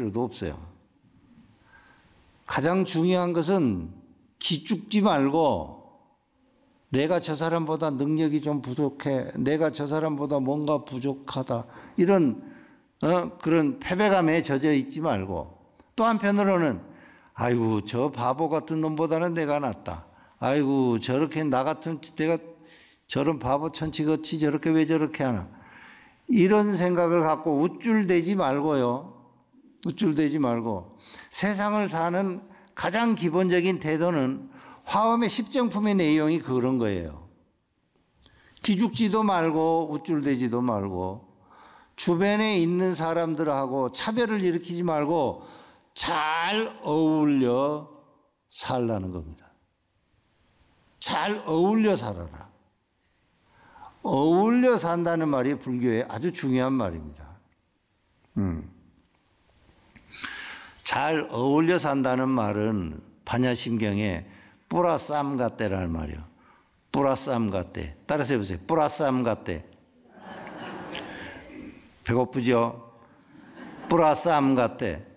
필요도 없어요. 가장 중요한 것은 기죽지 말고 내가 저 사람보다 능력이 좀 부족해, 내가 저 사람보다 뭔가 부족하다, 이런 그런 패배감에 젖어 있지 말고, 또 한편으로는 아이고 저 바보 같은 놈보다는 내가 낫다, 아이고 저렇게 나 같은 내가 저런 바보 천치같이 저렇게 왜 저렇게 하나, 이런 생각을 갖고 우쭐대지 말고요. 우쭐대지 말고 세상을 사는 가장 기본적인 태도는 화엄의 십정품의 내용이 그런 거예요. 기죽지도 말고 우쭐대지도 말고 주변에 있는 사람들하고 차별을 일으키지 말고 잘 어울려 살라는 겁니다. 잘 어울려 살아라. 어울려 산다는 말이 불교의 아주 중요한 말입니다. 잘 어울려 산다는 말은 반야심경에 뿌라쌈가떼라는 말이에요. 뿌라쌈가떼. 따라서 해보세요. 뿌라쌈가떼. 배고프죠? 뿌라쌈가떼.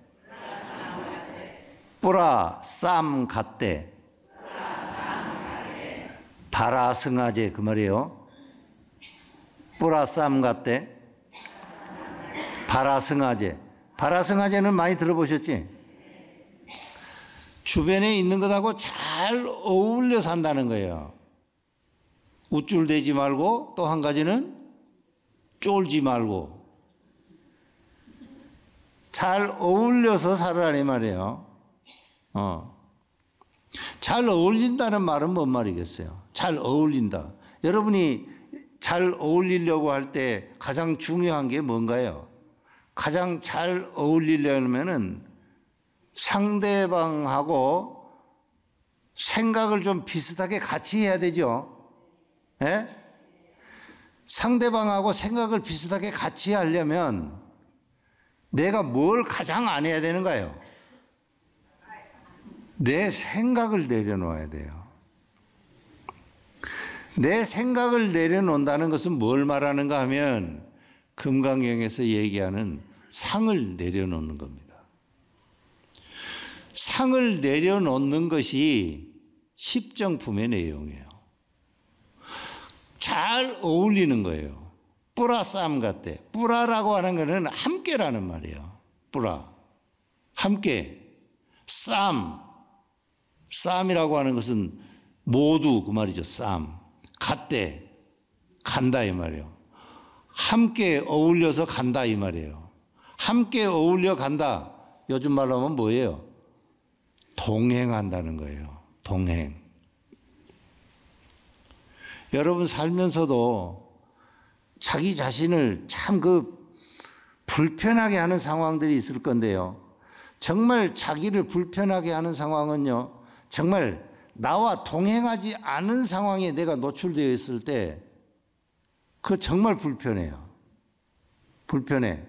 뿌라쌈가떼. 바라승아제 그 말이에요. 뿌라쌈가떼. 바라승아제. 바라승아제는 많이 들어보셨지? 주변에 있는 것하고 잘 어울려 산다는 거예요. 우쭐대지 말고, 또 한 가지는 쫄지 말고 잘 어울려서 살아라니 말이에요. 잘 어울린다는 말은 뭔 말이겠어요? 잘 어울린다. 여러분이 잘 어울리려고 할 때 가장 중요한 게 뭔가요? 가장 잘 어울리려면은 상대방하고 생각을 좀 비슷하게 같이 해야 되죠. 예? 상대방하고 생각을 비슷하게 같이 하려면 내가 뭘 가장 안 해야 되는가요? 내 생각을 내려놓아야 돼요. 내 생각을 내려놓는다는 것은 뭘 말하는가 하면 금강경에서 얘기하는 상을 내려놓는 겁니다. 상을 내려놓는 것이 십정품의 내용이에요. 잘 어울리는 거예요. 뿌라쌈가떼. 뿌라라고 하는 것은 함께라는 말이에요. 뿌라. 함께. 쌈이라고 하는 것은 모두 그 말이죠. 쌈. 갓떼. 간다 이 말이에요. 함께 어울려서 간다 이 말이에요. 함께 어울려 간다. 요즘 말로 하면 뭐예요? 동행한다는 거예요. 동행. 여러분 살면서도 자기 자신을 참 불편하게 하는 상황들이 있을 건데요. 정말 자기를 불편하게 하는 상황은요, 정말 나와 동행하지 않은 상황에 내가 노출되어 있을 때 그거 정말 불편해요. 불편해.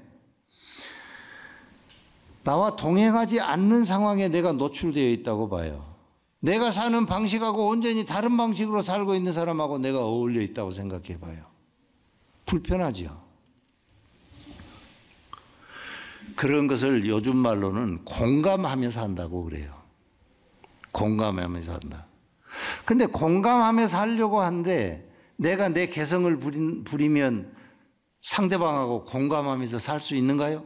나와 동행하지 않는 상황에 내가 노출되어 있다고 봐요. 내가 사는 방식하고 온전히 다른 방식으로 살고 있는 사람하고 내가 어울려 있다고 생각해 봐요. 불편하죠. 그런 것을 요즘 말로는 공감하면서 한다고 그래요. 공감하면서 한다. 근데 공감하면서 하려고 하는데 내가 내 개성을 부리면 상대방하고 공감하면서 살 수 있는가요?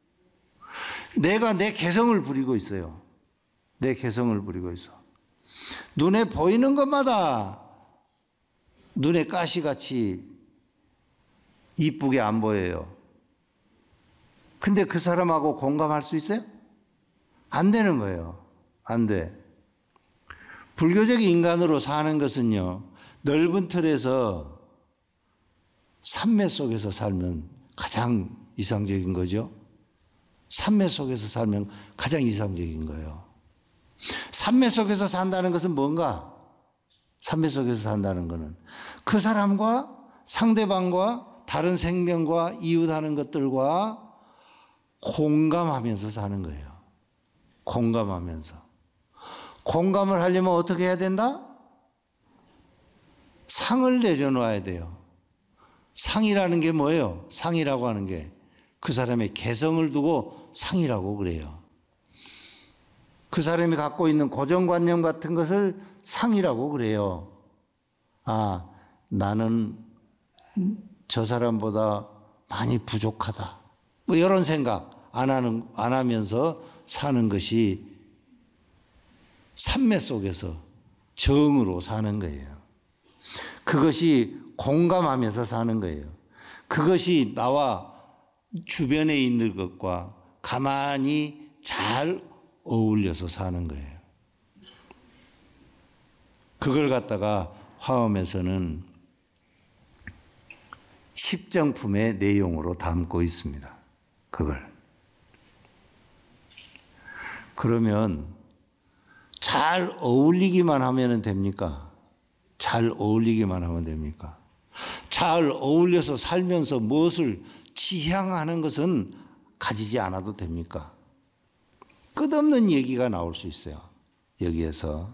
내가 내 개성을 부리고 있어요. 내 개성을 부리고 있어. 눈에 보이는 것마다 눈에 가시같이 이쁘게 안 보여요. 근데 그 사람하고 공감할 수 있어요? 안 되는 거예요. 안 돼. 불교적 인간으로 사는 것은요, 넓은 틀에서 산매 속에서 살면 가장 이상적인 거죠. 산매 속에서 살면 가장 이상적인 거예요. 산매 속에서 산다는 것은 뭔가? 산매 속에서 산다는 것은 그 사람과 상대방과 다른 생명과 이웃하는 것들과 공감하면서 사는 거예요. 공감하면서. 공감을 하려면 어떻게 해야 된다? 상을 내려놓아야 돼요. 상이라는 게 뭐예요? 상이라고 하는 게 그 사람의 개성을 두고 상이라고 그래요. 그 사람이 갖고 있는 고정관념 같은 것을 상이라고 그래요. 아, 나는 저 사람보다 많이 부족하다. 뭐 이런 생각 안 하면서 사는 것이 삼매 속에서 정으로 사는 거예요. 그것이 공감하면서 사는 거예요. 그것이 나와 주변에 있는 것과 가만히 잘 어울려서 사는 거예요. 그걸 갖다가 화엄에서는 십정품의 내용으로 담고 있습니다. 그걸. 그러면 잘 어울리기만 하면 됩니까? 잘 어울리기만 하면 됩니까? 잘 어울려서 살면서 무엇을 지향하는 것은 가지지 않아도 됩니까? 끝없는 얘기가 나올 수 있어요. 여기에서.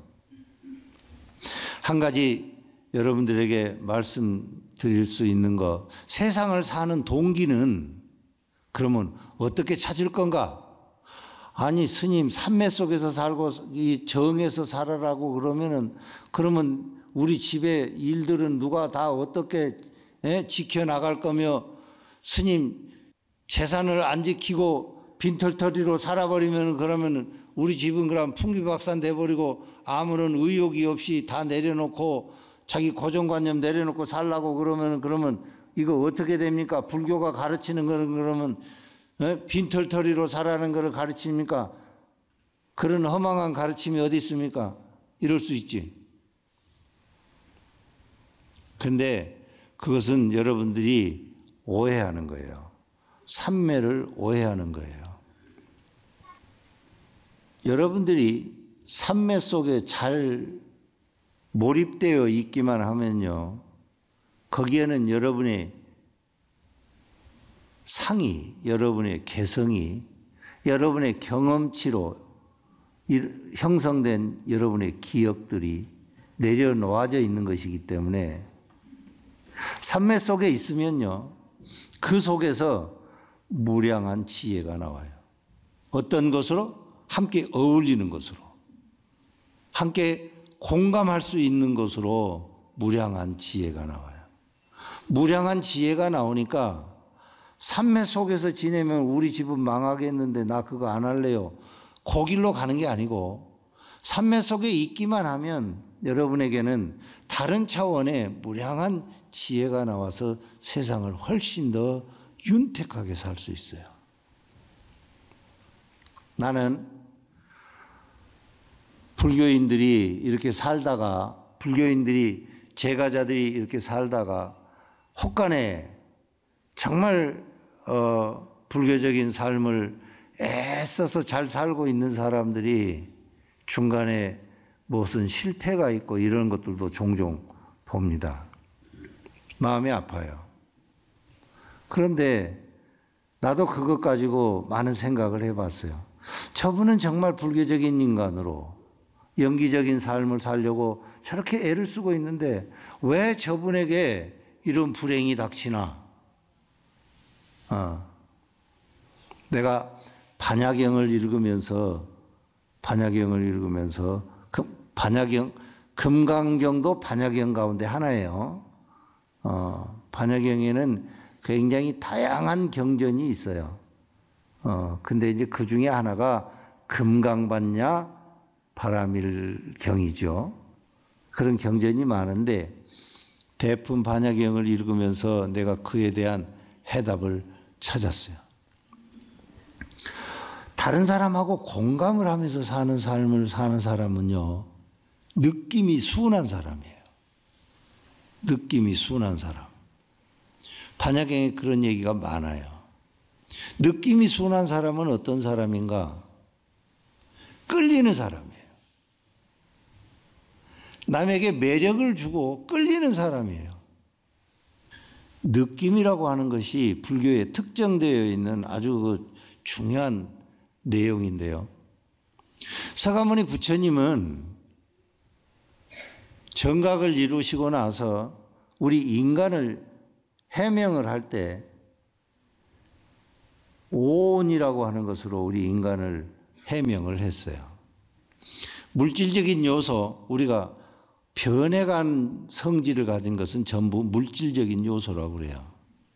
한 가지 여러분들에게 말씀드릴 수 있는 거, 세상을 사는 동기는 그러면 어떻게 찾을 건가? 아니, 스님, 삼매 속에서 살고 이 정에서 살아라고 그러면 우리 집의 일들은 누가 다 어떻게 지켜나갈 거며, 스님, 재산을 안 지키고 빈털터리로 살아버리면 그러면 우리 집은 그럼 풍비박산 돼버리고 아무런 의욕이 없이 다 내려놓고 자기 고정관념 내려놓고 살라고 그러면 이거 어떻게 됩니까? 불교가 가르치는 거는 그러면 빈털터리로 살아는 것을 가르칩니까? 그런 허망한 가르침이 어디 있습니까? 이럴 수 있지. 근데 그것은 여러분들이 오해하는 거예요. 삼매를 오해하는 거예요. 여러분들이 삼매 속에 잘 몰입되어 있기만 하면요, 거기에는 여러분의 상이, 여러분의 개성이, 여러분의 경험치로 형성된 여러분의 기억들이 내려놓아져 있는 것이기 때문에 삼매 속에 있으면요, 그 속에서 무량한 지혜가 나와요. 어떤 것으로? 함께 어울리는 것으로, 함께 공감할 수 있는 것으로 무량한 지혜가 나와요. 무량한 지혜가 나오니까 삼매 속에서 지내면 우리 집은 망하겠는데 나 그거 안 할래요. 그 길로 가는 게 아니고 삼매 속에 있기만 하면 여러분에게는 다른 차원의 무량한 지혜가 나와서 세상을 훨씬 더 윤택하게 살 수 있어요. 나는 불교인들이 이렇게 살다가, 불교인들이, 제가자들이 이렇게 살다가 혹간에 정말 불교적인 삶을 애써서 잘 살고 있는 사람들이 중간에 무슨 실패가 있고 이런 것들도 종종 봅니다. 마음이 아파요. 그런데 나도 그것 가지고 많은 생각을 해봤어요. 저분은 정말 불교적인 인간으로 영기적인 삶을 살려고 저렇게 애를 쓰고 있는데 왜 저분에게 이런 불행이 닥치나? 내가 반야경을 읽으면서 금강경도 반야경 가운데 하나예요. 반야경에는 굉장히 다양한 경전이 있어요. 근데 이제 그 중에 하나가 금강반야 바라밀경이죠. 그런 경전이 많은데 대품 반야경을 읽으면서 내가 그에 대한 해답을 찾았어요. 다른 사람하고 공감을 하면서 사는 삶을 사는 사람은요, 느낌이 순한 사람이에요. 느낌이 순한 사람. 반야경에 그런 얘기가 많아요. 느낌이 순한 사람은 어떤 사람인가? 끌리는 사람이에요. 남에게 매력을 주고 끌리는 사람이에요. 느낌이라고 하는 것이 불교에 특정되어 있는 아주 중요한 내용인데요. 서가모니 부처님은 정각을 이루시고 나서 우리 인간을 해명을 할 때 오온이라고 하는 것으로 우리 인간을 해명을 했어요. 물질적인 요소, 우리가 변해간 성질을 가진 것은 전부 물질적인 요소라고 그래요.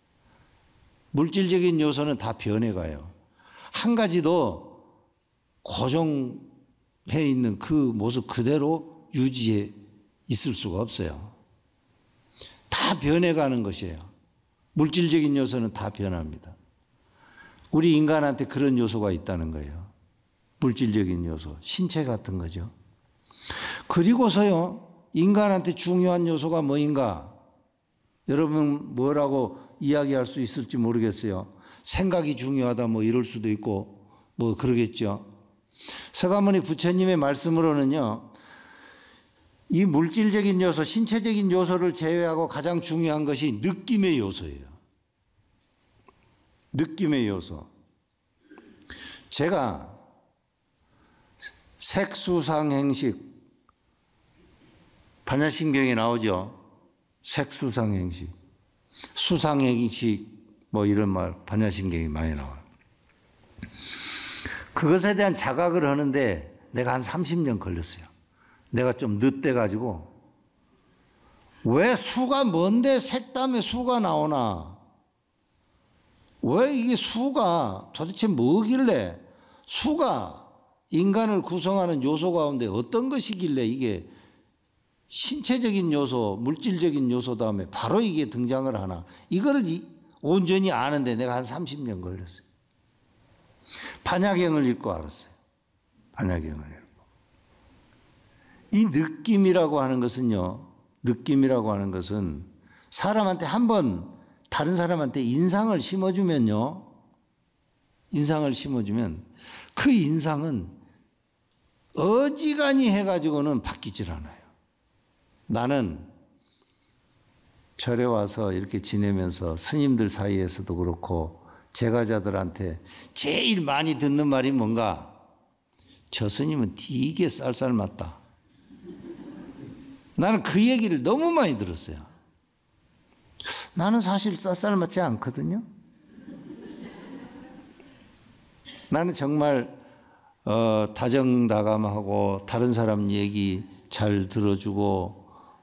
물질적인 요소는 다 변해가요. 한 가지도 고정해 있는 그 모습 그대로 유지해 있을 수가 없어요. 다 변해가는 것이에요. 물질적인 요소는 다 변합니다. 우리 인간한테 그런 요소가 있다는 거예요. 물질적인 요소, 신체 같은 거죠. 그리고서요, 인간한테 중요한 요소가 뭐인가? 여러분 뭐라고 이야기할 수 있을지 모르겠어요. 생각이 중요하다 뭐 이럴 수도 있고 뭐 그러겠죠. 서가모니 부처님의 말씀으로는요, 이 물질적인 요소, 신체적인 요소를 제외하고 가장 중요한 것이 느낌의 요소예요. 느낌의 요소. 제가 색수상행식, 반야심경에 나오죠. 색수상행식, 수상행식 뭐 이런 말 반야심경이 많이 나와요. 그것에 대한 자각을 하는데 내가 한 30년 걸렸어요. 내가 좀 늦대가지고 왜 수가 뭔데 색담에 수가 나오나, 왜 이게 수가 도대체 뭐길래, 수가 인간을 구성하는 요소 가운데 어떤 것이길래 이게 신체적인 요소, 물질적인 요소 다음에 바로 이게 등장을 하나, 이거를 온전히 아는데 내가 한 30년 걸렸어요. 반야경을 읽고 알았어요. 반야경을 읽고. 이 느낌이라고 하는 것은요, 느낌이라고 하는 것은 사람한테 한번 다른 사람한테 인상을 심어주면요, 인상을 심어주면 그 인상은 어지간히 해가지고는 바뀌질 않아요. 나는 절에 와서 이렇게 지내면서 스님들 사이에서도 그렇고 제가자들한테 제일 많이 듣는 말이 뭔가? 저 스님은 되게 쌀쌀맞다. 나는 그 얘기를 너무 많이 들었어요. 나는 사실 쌀쌀맞지 않거든요. 나는 정말 다정다감하고 다른 사람 얘기 잘 들어주고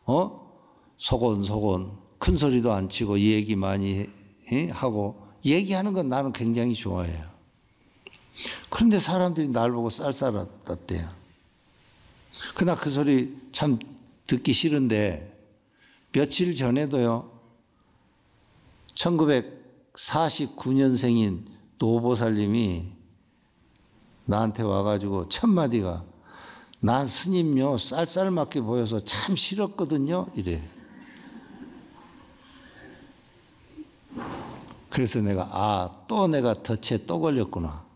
소곤소곤 큰 소리도 안 치고 얘기 많이 하고 얘기하는 건 나는 굉장히 좋아해요. 그런데 사람들이 날 보고 쌀쌀하다대요. 그러나 그 소리 참 듣기 싫은데 며칠 전에도요, 1949년생인 노보살님이 나한테 와가지고 첫 마디가 난 스님요 쌀쌀맞게 보여서 참 싫었거든요 이래. 그래서 내가 또 내가 덫에 또 걸렸구나.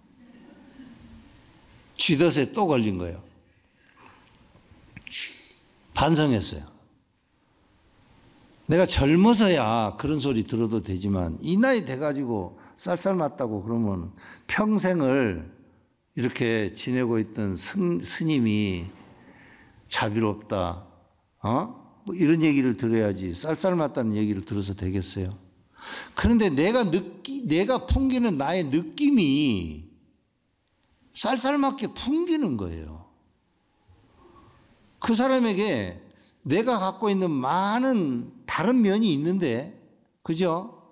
쥐덫에 또 걸린 거예요. 반성했어요. 내가 젊어서야 그런 소리 들어도 되지만 이 나이 돼가지고 쌀쌀맞다고 그러면 평생을 이렇게 지내고 있던 스님이 자비롭다, 뭐 이런 얘기를 들어야지 쌀쌀맞다는 얘기를 들어서 되겠어요? 그런데 내가 풍기는 나의 느낌이 쌀쌀맞게 풍기는 거예요. 그 사람에게 내가 갖고 있는 많은 다른 면이 있는데, 그죠?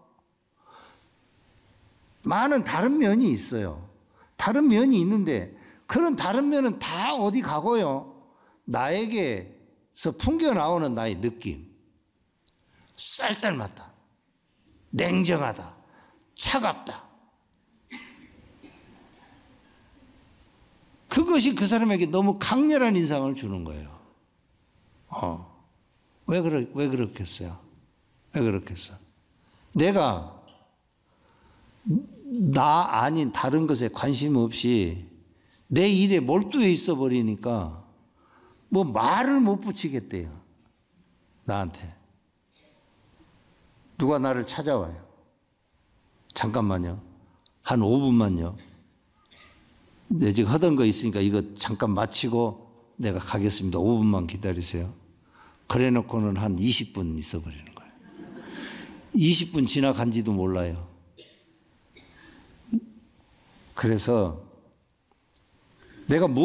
많은 다른 면이 있어요. 다른 면이 있는데 그런 다른 면은 다 어디 가고요? 나에게서 풍겨 나오는 나의 느낌. 쌀쌀맞다, 냉정하다, 차갑다. 그것이 그 사람에게 너무 강렬한 인상을 주는 거예요. 왜 그렇겠어요? 왜 그렇겠어? 내가 나 아닌 다른 것에 관심 없이 내 일에 몰두해 있어 버리니까 뭐 말을 못 붙이겠대요. 나한테. 누가 나를 찾아와요. 잠깐만요. 한 5분만요. 내 지금 하던 거 있으니까 이거 잠깐 마치고 내가 가겠습니다. 5분만 기다리세요. 그래 놓고는 한 20분 있어 버리는 거예요. 20분 지나간지도 몰라요. 그래서 내가